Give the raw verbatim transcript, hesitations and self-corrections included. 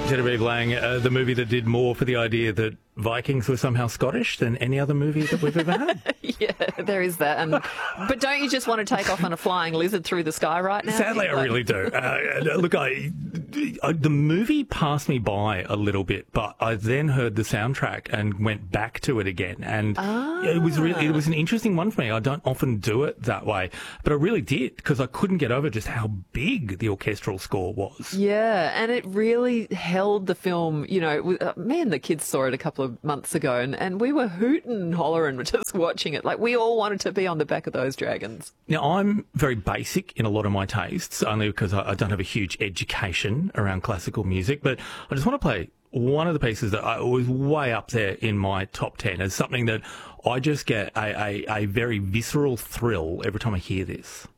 Genevieve Lang, uh, the movie that did more for the idea that Vikings were somehow Scottish than any other movie that we've ever had. Yeah, there is that. And but don't you just want to take off on a flying lizard through the sky right now? Sadly, I really do. Uh, look, I, I, the movie passed me by a little bit, but I then heard the soundtrack and went back to it again, and ah. it was really it was an interesting one for me. I don't often do it that way, but I really did because I couldn't get over just how big the orchestral score was. Yeah, and it really held the film. You know, me and the kids saw it a couple of months ago, and, and we were hooting and hollering just watching it. Like, we all wanted to be on the back of those dragons. Now, I'm very basic in a lot of my tastes, only because I, I don't have a huge education around classical music, but I just want to play one of the pieces that I, was way up there in my top ten as something that I just get a, a, a very visceral thrill every time I hear this.